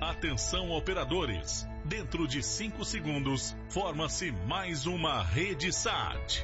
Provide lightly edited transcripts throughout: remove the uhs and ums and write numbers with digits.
Atenção, operadores. Dentro de 5 segundos, forma-se mais uma rede SAT.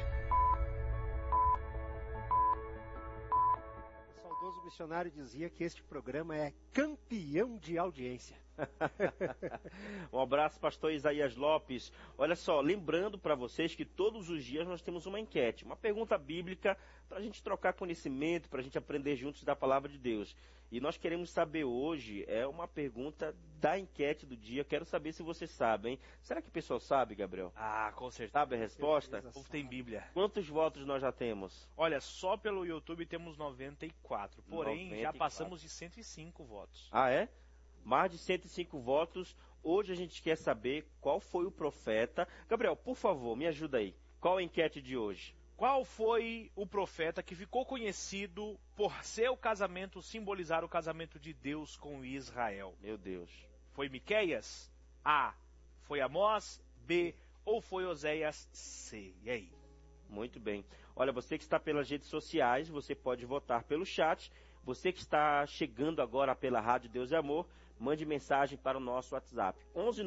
O saudoso missionário dizia que este programa é campeão de audiência. Um abraço, pastor Isaías Lopes. Olha só, lembrando para vocês que todos os dias nós temos uma enquete, uma pergunta bíblica para a gente trocar conhecimento, para a gente aprender juntos da palavra de Deus. E nós queremos saber hoje, é uma pergunta da enquete do dia, quero saber se você sabe, hein? Será que o pessoal sabe, Gabriel? Ah, com certeza. Sabe a resposta? O povo tem Bíblia. Quantos votos nós já temos? Olha, só pelo YouTube temos 94, porém 94. já passamos de 105 votos. Ah, é? Mais de 105 votos. Hoje a gente quer saber qual foi o profeta. Gabriel, por favor, me ajuda aí. Qual a enquete de hoje? Qual foi o profeta que ficou conhecido por seu casamento simbolizar o casamento de Deus com Israel? Meu Deus. Foi Miqueias? A. Foi Amós? B. Ou foi Oséias? C. E aí? Muito bem. Olha, você que está pelas redes sociais, você pode votar pelo chat. Você que está chegando agora pela Rádio Deus e Amor, mande mensagem para o nosso WhatsApp.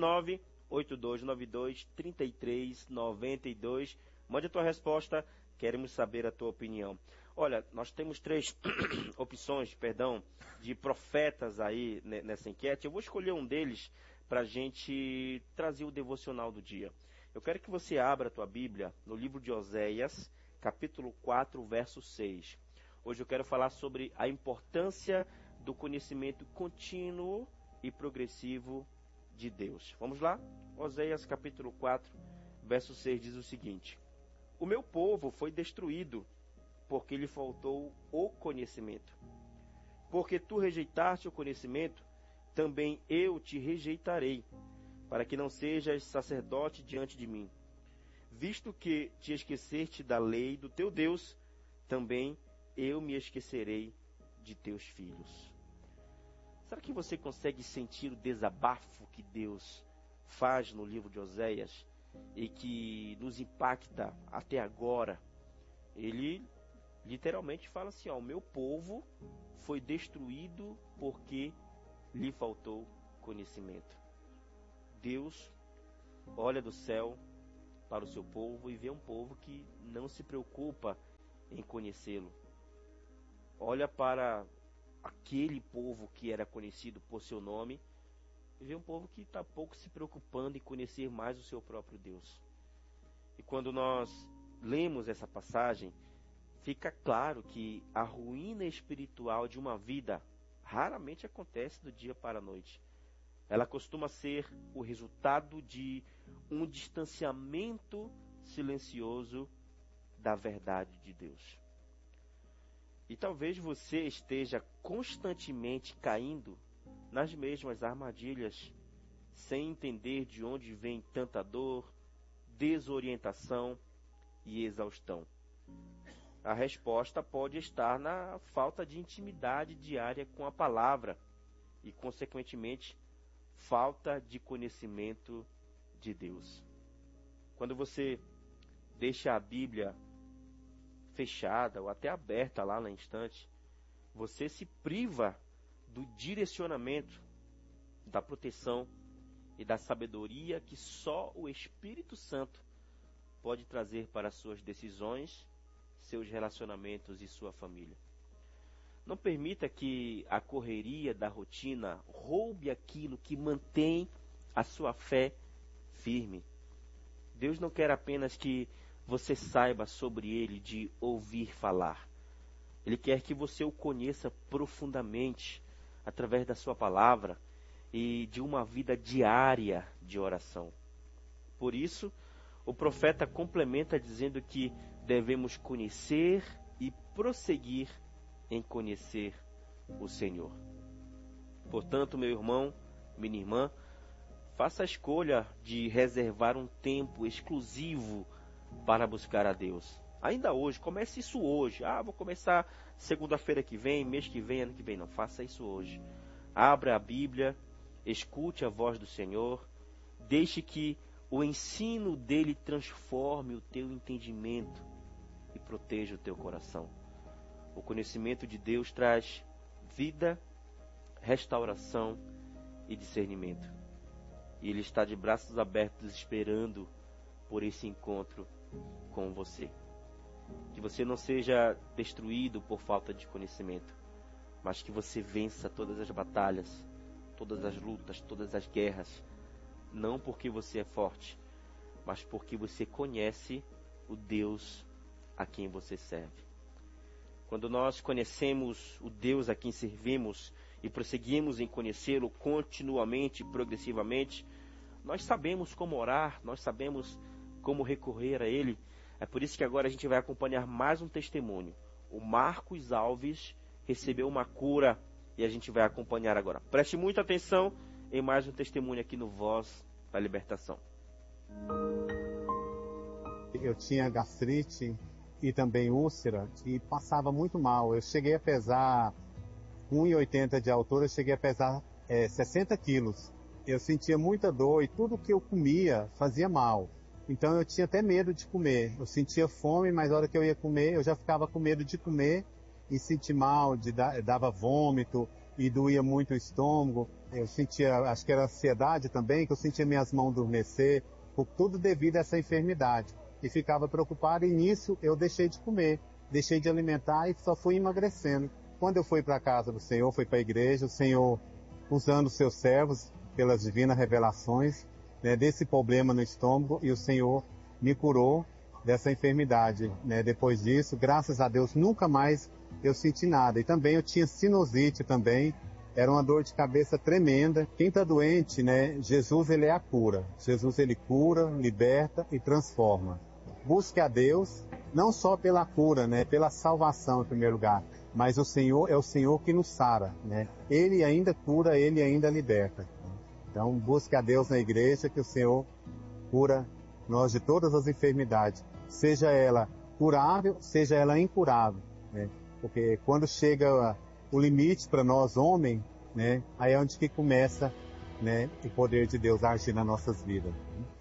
119-8292-3392. Mande a tua resposta, queremos saber a tua opinião. Olha, nós temos 3 opções, de profetas aí nessa enquete. Eu vou escolher um deles para a gente trazer o devocional do dia. Eu quero que você abra a tua Bíblia no livro de Oséias, capítulo 4, verso 6. Hoje eu quero falar sobre a importância do conhecimento contínuo e progressivo de Deus. Vamos lá? Oséias capítulo 4, verso 6 diz o seguinte: O meu povo foi destruído, porque lhe faltou o conhecimento. Porque tu rejeitaste o conhecimento, também eu te rejeitarei, para que não sejas sacerdote diante de mim. Visto que te esqueceste da lei do teu Deus, também eu me esquecerei de teus filhos. Será que você consegue sentir o desabafo que Deus faz no livro de Oséias e que nos impacta até agora? Ele literalmente fala assim, o meu povo foi destruído porque lhe faltou conhecimento. Deus olha do céu para o seu povo e vê um povo que não se preocupa em conhecê-lo. Olha para aquele povo que era conhecido por seu nome e vê um povo que está pouco se preocupando em conhecer mais o seu próprio Deus. E quando nós lemos essa passagem, fica claro que a ruína espiritual de uma vida raramente acontece do dia para a noite. Ela costuma ser o resultado de um distanciamento silencioso da verdade de Deus. E talvez você esteja constantemente caindo nas mesmas armadilhas, sem entender de onde vem tanta dor, desorientação e exaustão. A resposta pode estar na falta de intimidade diária com a palavra e, consequentemente, falta de conhecimento de Deus. Quando você deixa a Bíblia fechada ou até aberta lá na estante, você se priva do direcionamento, da proteção e da sabedoria que só o Espírito Santo pode trazer para suas decisões, seus relacionamentos e sua família. Não permita que a correria da rotina roube aquilo que mantém a sua fé firme. Deus não quer apenas que você saiba sobre Ele de ouvir falar. Ele quer que você o conheça profundamente através da sua palavra e de uma vida diária de oração. Por isso, o profeta complementa dizendo que devemos conhecer e prosseguir em conhecer o Senhor. Portanto, meu irmão, minha irmã, faça a escolha de reservar um tempo exclusivo para buscar a Deus. Ainda hoje, comece isso hoje. Vou começar segunda-feira que vem, mês que vem, ano que vem. Não, faça isso hoje. Abra a Bíblia, escute a voz do Senhor, deixe que o ensino dele transforme o teu entendimento e proteja o teu coração. O conhecimento de Deus traz vida, restauração e discernimento. E Ele está de braços abertos esperando por esse encontro com você. Que você não seja destruído por falta de conhecimento, mas que você vença todas as batalhas, todas as lutas, todas as guerras, não porque você é forte, mas porque você conhece o Deus a quem você serve. Quando nós conhecemos o Deus a quem servimos e prosseguimos em conhecê-lo continuamente, progressivamente, nós sabemos como orar, nós sabemos como recorrer a Ele. É por isso que agora a gente vai acompanhar mais um testemunho. O Marcos Alves recebeu uma cura e a gente vai acompanhar agora. Preste muita atenção em mais um testemunho aqui no Voz da Libertação. Eu tinha gastrite e também úlcera e passava muito mal. Eu cheguei a pesar 1,80 de altura, eu cheguei a pesar 60 quilos. Eu sentia muita dor e tudo que eu comia fazia mal. Então eu tinha até medo de comer. Eu sentia fome, mas na hora que eu ia comer, eu já ficava com medo de comer e sentir mal, dava vômito e doía muito o estômago. Eu sentia, acho que era ansiedade também, que eu sentia minhas mãos adormecer, tudo devido a essa enfermidade. E ficava preocupado e nisso eu deixei de comer, deixei de alimentar e só fui emagrecendo. Quando eu fui para a casa do Senhor, fui para a igreja, o Senhor, usando os seus servos, pelas divinas revelações, né, desse problema no estômago, e o Senhor me curou dessa enfermidade. Né? Depois disso, graças a Deus, nunca mais eu senti nada. E também eu tinha sinusite também, era uma dor de cabeça tremenda. Quem está doente, né, Jesus, ele é a cura. Jesus, ele cura, liberta e transforma. Busque a Deus, não só pela cura, né, pela salvação em primeiro lugar, mas o Senhor é o Senhor que nos sara, né? Ele ainda cura, Ele ainda liberta. Então, busque a Deus na igreja, que o Senhor cura nós de todas as enfermidades, seja ela curável, seja ela incurável, né? Porque quando chega o limite para nós, homens, né, aí é onde que começa, né, o poder de Deus a agir nas nossas vidas.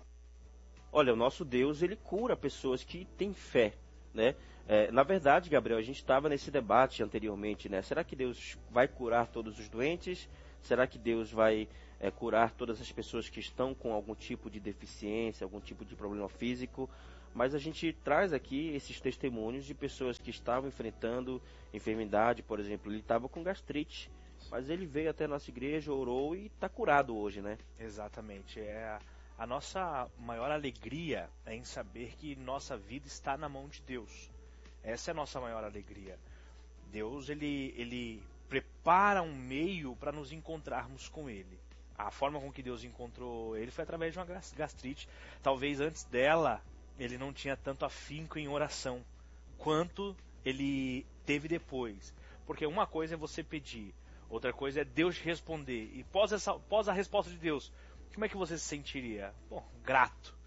Olha, o nosso Deus, ele cura pessoas que têm fé, né? Na verdade, Gabriel, a gente estava nesse debate anteriormente, né? Será que Deus vai curar todos os doentes? Será que Deus vai curar todas as pessoas que estão com algum tipo de deficiência, algum tipo de problema físico? Mas a gente traz aqui esses testemunhos de pessoas que estavam enfrentando enfermidade. Por exemplo, ele estava com gastrite, mas ele veio até a nossa igreja, orou e está curado hoje, né? Exatamente. A nossa maior alegria é em saber que nossa vida está na mão de Deus. Essa é a nossa maior alegria. Deus, ele prepara um meio para nos encontrarmos com Ele. A forma com que Deus encontrou Ele foi através de uma gastrite. Talvez antes dela, ele não tinha tanto afinco em oração, quanto ele teve depois. Porque uma coisa é você pedir, outra coisa é Deus responder. E pós a resposta de Deus, como é que você se sentiria? Bom, grato.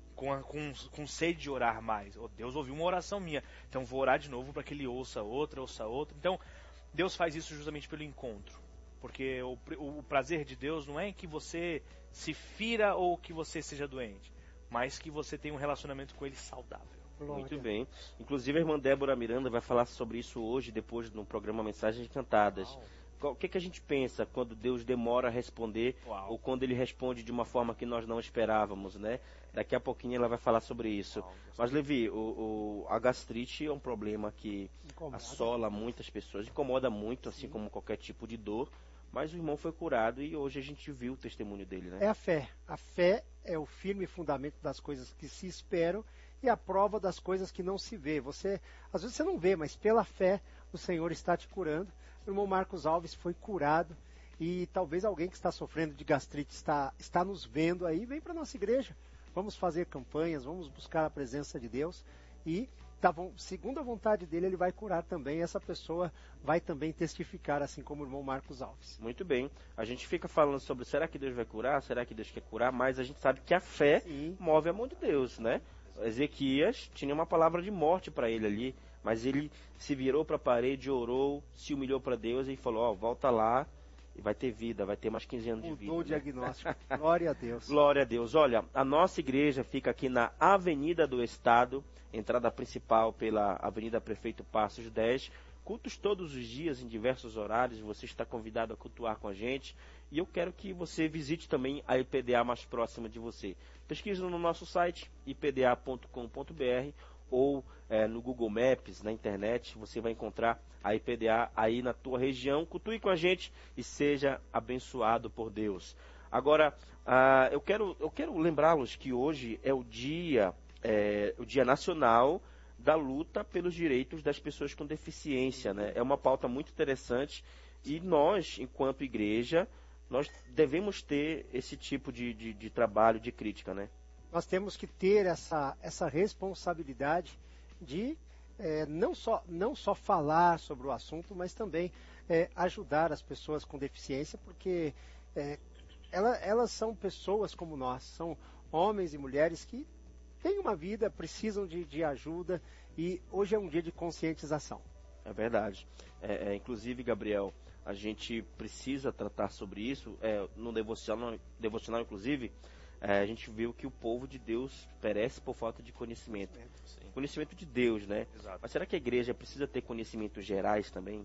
Com sede de orar mais. Oh, Deus ouviu uma oração minha, então vou orar de novo para que Ele ouça outra. Então, Deus faz isso justamente pelo encontro. Porque o prazer de Deus não é que você se fira ou que você seja doente, mas que você tenha um relacionamento com Ele saudável. Muito bem. Inclusive a irmã Débora Miranda vai falar sobre isso hoje, depois no programa Mensagens Cantadas. Uau. O que a gente pensa quando Deus demora a responder, ou quando Ele responde de uma forma que nós não esperávamos, né? Daqui a pouquinho ela vai falar sobre isso. Mas, Levi, a gastrite é um problema que assola muitas pessoas, incomoda muito, assim como qualquer tipo de dor. Mas o irmão foi curado e hoje a gente viu o testemunho dele, né? É a fé. A fé é o firme fundamento das coisas que se esperam e a prova das coisas que não se vê. Às vezes você não vê, mas pela fé o Senhor está te curando. O irmão Marcos Alves foi curado e talvez alguém que está sofrendo de gastrite está nos vendo aí, vem para a nossa igreja. Vamos fazer campanhas, vamos buscar a presença de Deus e, segundo a vontade dele, ele vai curar também. Essa pessoa vai também testificar, assim como o irmão Marcos Alves. Muito bem. A gente fica falando sobre será que Deus vai curar, será que Deus quer curar, mas a gente sabe que a fé move a mão de Deus, né? Ezequias tinha uma palavra de morte para ele ali, mas ele se virou para a parede, orou, se humilhou para Deus e falou, volta lá e vai ter vida, vai ter mais 15 anos de vida. Mudou o diagnóstico. Glória a Deus. Glória a Deus. Olha, a nossa igreja fica aqui na Avenida do Estado, entrada principal pela Avenida Prefeito Passos 10, cultos todos os dias, em diversos horários, você está convidado a cultuar com a gente. E eu quero que você visite também a IPDA mais próxima de você. Pesquise no nosso site, ipda.com.br, ou no Google Maps, na internet, você vai encontrar a IPDA aí na tua região. Cultue com a gente e seja abençoado por Deus. Agora, eu quero lembrá-los que hoje é o Dia Nacional da Luta pelos Direitos das Pessoas com Deficiência, né? É uma pauta muito interessante e nós, enquanto igreja, nós devemos ter esse tipo de trabalho, de crítica, né? Nós temos que ter essa responsabilidade de não só falar sobre o assunto, mas também ajudar as pessoas com deficiência, porque elas são pessoas como nós, são homens e mulheres que têm uma vida, precisam de ajuda, e hoje é um dia de conscientização. É verdade. Inclusive, Gabriel, a gente precisa tratar sobre isso. No devocional, inclusive, a gente viu que o povo de Deus perece por falta de conhecimento. Sim. Conhecimento de Deus, né? Exato. Mas será que a igreja precisa ter conhecimentos gerais também?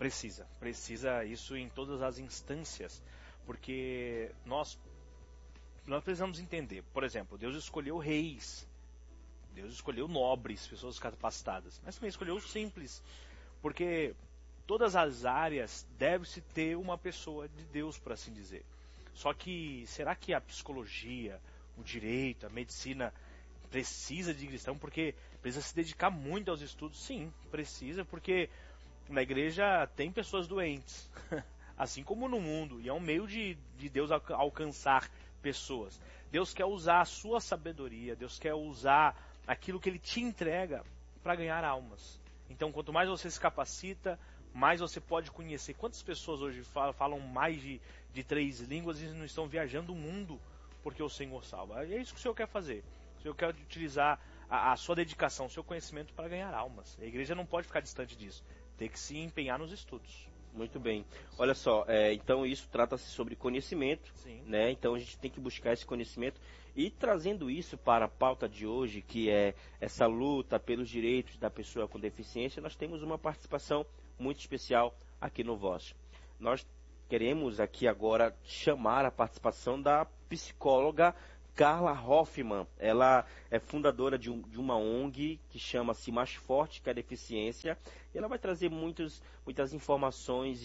Precisa isso em todas as instâncias, porque nós precisamos entender. Por exemplo, Deus escolheu reis, Deus escolheu nobres, pessoas capacitadas, mas também escolheu os simples, porque todas as áreas deve-se ter uma pessoa de Deus, por assim dizer. Só que, será que a psicologia, o direito, a medicina precisa de cristão? Porque precisa se dedicar muito aos estudos? Sim, precisa, porque na igreja tem pessoas doentes, assim como no mundo, e é um meio de Deus alcançar pessoas. Deus quer usar a sua sabedoria, Deus quer usar aquilo que Ele te entrega para ganhar almas. Então, quanto mais você se capacita, mais você pode conhecer. Quantas pessoas hoje falam mais de 3 línguas e não estão viajando o mundo porque o Senhor salva? É isso que o Senhor quer fazer. O Senhor quer utilizar a sua dedicação, o seu conhecimento para ganhar almas. A igreja não pode ficar distante disso. Tem que se empenhar nos estudos. Muito bem. Olha só, então isso trata-se sobre conhecimento, né? Então a gente tem que buscar esse conhecimento. E trazendo isso para a pauta de hoje, que é essa luta pelos direitos da pessoa com deficiência, nós temos uma participação muito especial aqui no Voz. Nós queremos aqui agora chamar a participação da psicóloga Carla Hoffman. Ela é fundadora de uma ONG que chama-se Mais Forte que a Deficiência. E ela vai trazer muitas informações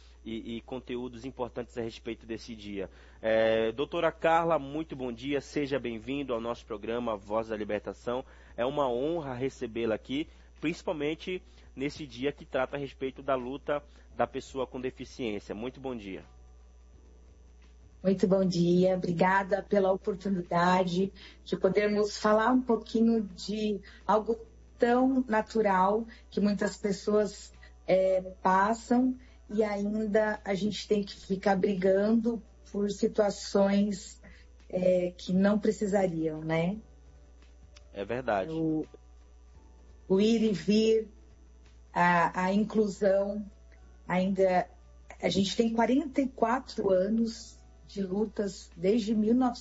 e conteúdos importantes a respeito desse dia. Doutora Carla, muito bom dia. Seja bem-vindo ao nosso programa Voz da Libertação. É uma honra recebê-la aqui, principalmente nesse dia que trata a respeito da luta da pessoa com deficiência. Muito bom dia. Muito bom dia, obrigada pela oportunidade de podermos falar um pouquinho de algo tão natural que muitas pessoas passam e ainda a gente tem que ficar brigando por situações que não precisariam, né? É verdade. O ir e vir, a inclusão, ainda a gente tem 44 anos de lutas, desde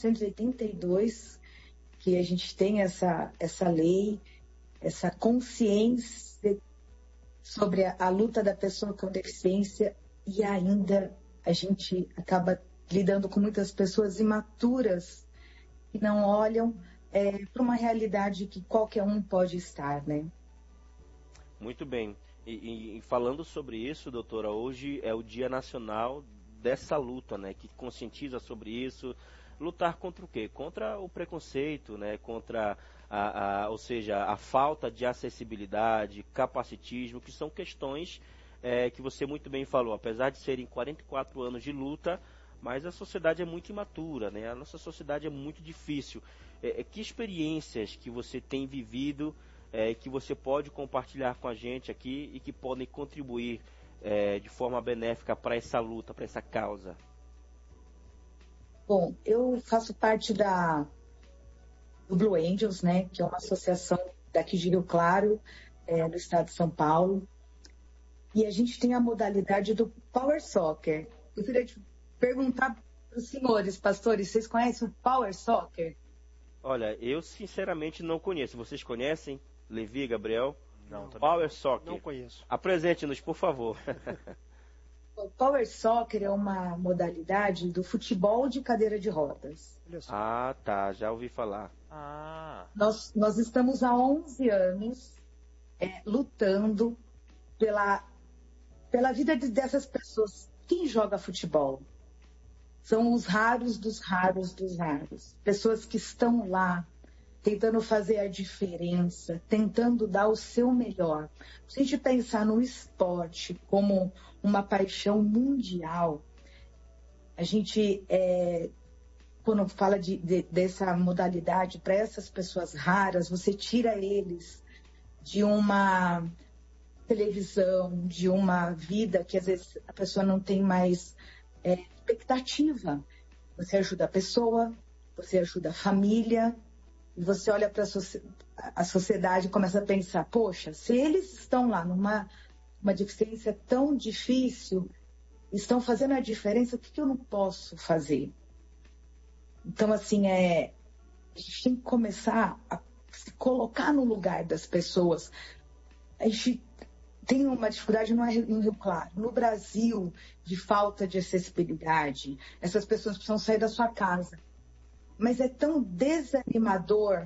1982, que a gente tem essa lei, essa consciência sobre a luta da pessoa com deficiência, e ainda a gente acaba lidando com muitas pessoas imaturas que não olham para uma realidade que qualquer um pode estar, né? Muito bem. E falando sobre isso, doutora, hoje é o Dia Nacional dessa luta, né, que conscientiza sobre isso. Lutar contra o quê? Contra o preconceito, né, contra ou seja, a falta de acessibilidade, capacitismo, que são questões que você muito bem falou. Apesar de serem 44 anos de luta, mas a sociedade é muito imatura, né? A nossa sociedade é muito difícil. Que experiências que você tem vivido, que você pode compartilhar com a gente aqui e que podem contribuir de forma benéfica para essa luta, para essa causa? Bom, eu faço parte do Blue Angels, né, que é uma associação daqui de Rio Claro, do estado de São Paulo, e a gente tem a modalidade do Power Soccer. Eu queria te perguntar para os senhores, pastores, vocês conhecem o Power Soccer? Olha, eu sinceramente não conheço. Vocês conhecem? Levi, Gabriel? Não, Power Soccer. Não conheço. Apresente-nos, por favor. O Power Soccer é uma modalidade do futebol de cadeira de rodas. Ah, tá. Já ouvi falar. Nós estamos há 11 anos lutando pela vida dessas pessoas. Quem joga futebol? São os raros dos raros dos raros. Pessoas que estão lá tentando fazer a diferença, tentando dar o seu melhor. Se a gente pensar no esporte como uma paixão mundial, a gente, quando fala dessa modalidade, para essas pessoas raras, você tira eles de uma televisão, de uma vida que às vezes a pessoa não tem mais expectativa. Você ajuda a pessoa, você ajuda a família, e você olha para a sociedade e começa a pensar, poxa, se eles estão lá numa deficiência tão difícil, estão fazendo a diferença, o que eu não posso fazer? Então, assim, a gente tem que começar a se colocar no lugar das pessoas. A gente tem uma dificuldade no Rio Claro. No Brasil, de falta de acessibilidade, essas pessoas precisam sair da sua casa. Mas é tão desanimador,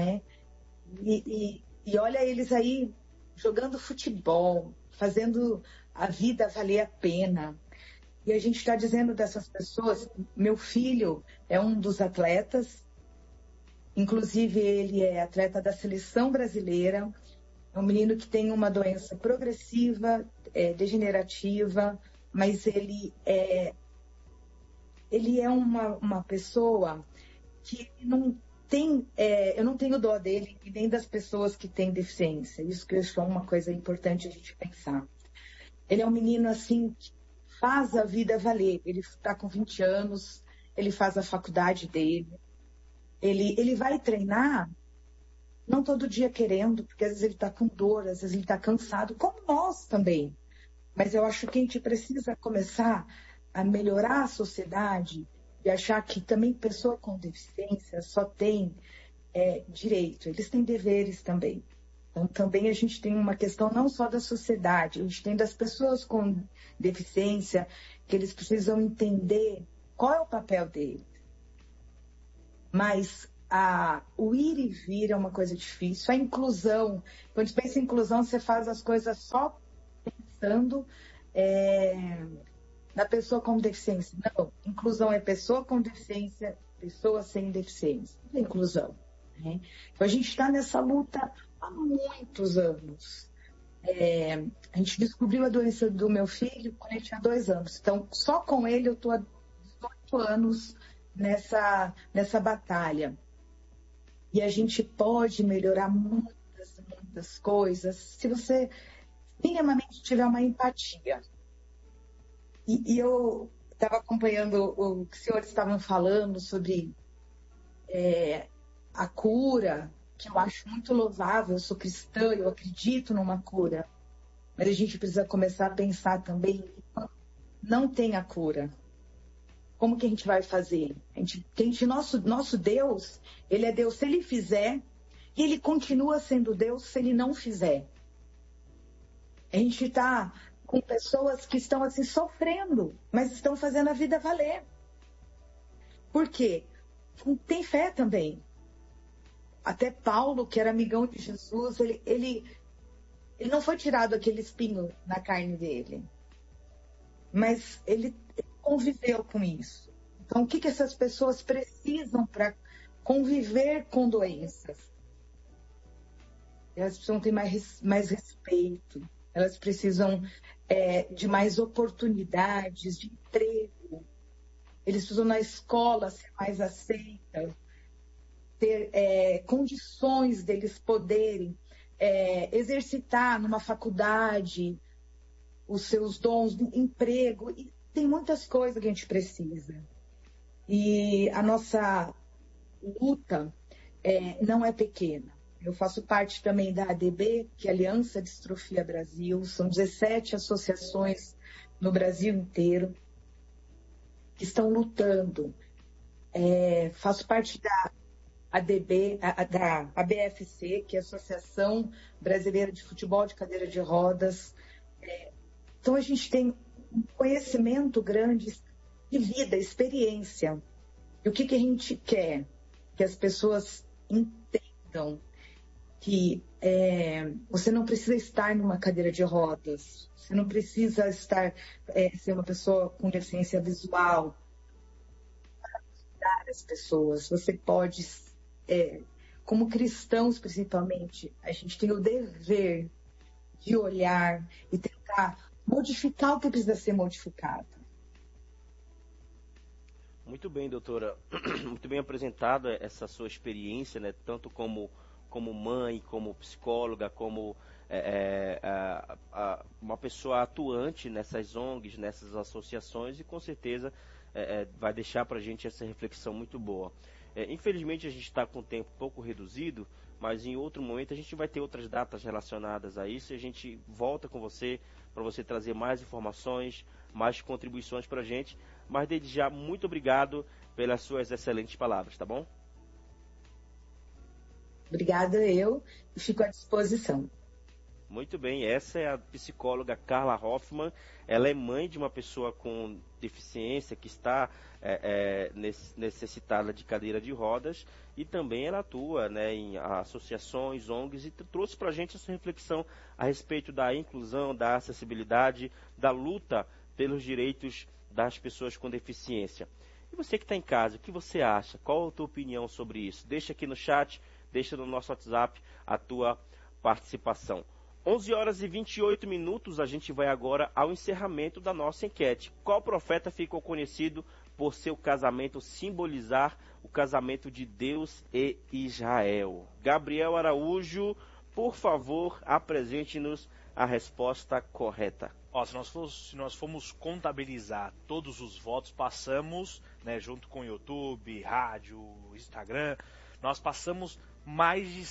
E olha eles aí jogando futebol, fazendo a vida valer a pena. E a gente está dizendo dessas pessoas, meu filho é um dos atletas, inclusive ele é atleta da seleção brasileira, é um menino que tem uma doença progressiva, degenerativa, mas ele é uma pessoa que não tem, eu não tenho dó dele e nem das pessoas que têm deficiência. Isso que eu acho uma coisa importante a gente pensar. Ele é um menino assim que faz a vida valer. Ele está com 20 anos, ele faz a faculdade dele, ele vai treinar, não todo dia querendo, porque às vezes ele está com dor, às vezes ele está cansado, como nós também. Mas eu acho que a gente precisa começar a melhorar a sociedade e achar que também pessoa com deficiência só tem direito, eles têm deveres também. Então, também a gente tem uma questão não só da sociedade, a gente tem das pessoas com deficiência, que eles precisam entender qual é o papel deles. Mas o ir e vir é uma coisa difícil. A inclusão, quando você pensa em inclusão, você faz as coisas só pensando na pessoa com deficiência. Não, inclusão é pessoa com deficiência, pessoa sem deficiência. Não é inclusão. Né? Então, a gente está nessa luta há muitos anos. A gente descobriu a doença do meu filho quando ele tinha 2 anos. Então, só com ele eu estou há 18 anos nessa batalha. E a gente pode melhorar muitas, muitas coisas se você minimamente tiver uma empatia. E eu estava acompanhando o que os senhores estavam falando sobre a cura, que eu acho muito louvável. Eu sou cristã, eu acredito numa cura. Mas a gente precisa começar a pensar também que não tem a cura. Como que a gente vai fazer? Nosso Deus, ele é Deus se ele fizer, e ele continua sendo Deus se ele não fizer. A gente está com pessoas que estão assim sofrendo, mas estão fazendo a vida valer. Por quê? Tem fé também. Até Paulo, que era amigão de Jesus, ele não foi tirado aquele espinho na carne dele. Mas ele conviveu com isso. Então, o que essas pessoas precisam para conviver com doenças? Elas precisam ter mais respeito. Elas precisam de mais oportunidades de emprego. Eles precisam na escola ser mais aceitas, ter condições deles poderem exercitar numa faculdade os seus dons, emprego. E tem muitas coisas que a gente precisa. E a nossa luta não é pequena. Eu faço parte também da ADB, que é a Aliança Distrofia Brasil. São 17 associações no Brasil inteiro que estão lutando. Faço parte da ADB, da ABFC, que é a Associação Brasileira de Futebol de Cadeira de Rodas. Então, a gente tem um conhecimento grande de vida, experiência. E o que a gente quer? Que as pessoas entendam que você não precisa estar numa cadeira de rodas, você não precisa ser uma pessoa com deficiência visual para ajudar as pessoas. Você pode, como cristãos principalmente, a gente tem o dever de olhar e tentar modificar o que precisa ser modificado. Muito bem, doutora. Muito bem apresentada essa sua experiência, né? Tanto como mãe, como psicóloga, como uma pessoa atuante nessas ONGs, nessas associações, e com certeza vai deixar para a gente essa reflexão muito boa. Infelizmente a gente está com o tempo um pouco reduzido, mas em outro momento a gente vai ter outras datas relacionadas a isso e a gente volta com você para você trazer mais informações, mais contribuições para a gente. Mas desde já, muito obrigado pelas suas excelentes palavras, tá bom? Obrigada, eu fico à disposição. Muito bem, essa é a psicóloga Carla Hoffmann. Ela é mãe de uma pessoa com deficiência que está necessitada de cadeira de rodas e também ela atua, né, em associações, ONGs, e trouxe para a gente essa reflexão a respeito da inclusão, da acessibilidade, da luta pelos direitos das pessoas com deficiência. E você que está em casa, o que você acha? Qual a tua opinião sobre isso? Deixa aqui no chat, deixa no nosso WhatsApp a tua participação. 11 horas e 28 minutos, a gente vai agora ao encerramento da nossa enquete. Qual profeta ficou conhecido por seu casamento simbolizar o casamento de Deus e Israel? Gabriel Araújo, por favor, apresente-nos a resposta correta. Se nós formos contabilizar todos os votos, passamos, né, junto com o YouTube, rádio, Instagram, nós passamos mais de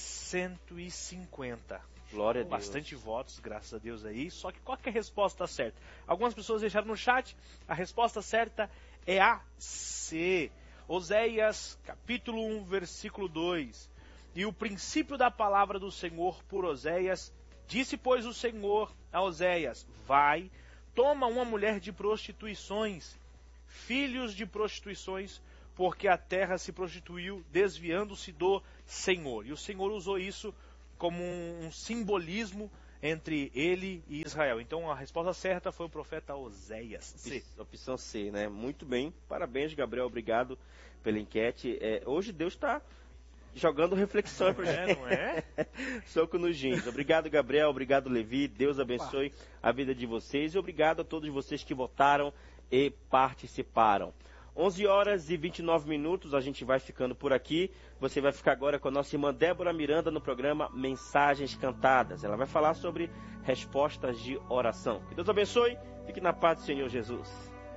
150. Glória a Deus. Bastante votos, graças a Deus aí. Só que qual que é a resposta certa? Algumas pessoas deixaram no chat. A resposta certa é a C. Oséias, capítulo 1, versículo 2. E o princípio da palavra do Senhor por Oséias. Disse, pois, o Senhor a Oséias: vai, toma uma mulher de prostituições, filhos de prostituições, porque a terra se prostituiu, desviando-se do Senhor. E o Senhor usou isso como um simbolismo entre ele e Israel. Então a resposta certa foi o profeta Oséias. C. Opção C, né? Muito bem. Parabéns, Gabriel. Obrigado pela enquete. Hoje Deus está jogando reflexão pra gente. Não é? Soco no jeans. Obrigado, Gabriel. Obrigado, Levi. Deus abençoe a vida de vocês. E obrigado a todos vocês que votaram e participaram. 11 horas e 29 minutos, a gente vai ficando por aqui. Você vai ficar agora com a nossa irmã Débora Miranda no programa Mensagens Cantadas. Ela vai falar sobre respostas de oração. Que Deus abençoe. Fique na paz do Senhor Jesus.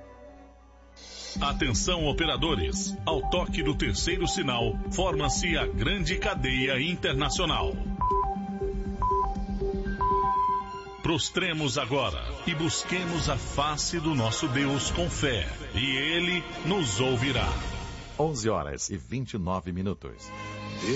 Atenção, operadores. Ao toque do terceiro sinal, forma-se a grande cadeia internacional. Prostremos agora e busquemos a face do nosso Deus com fé, e Ele nos ouvirá. 11 horas e 29 minutos.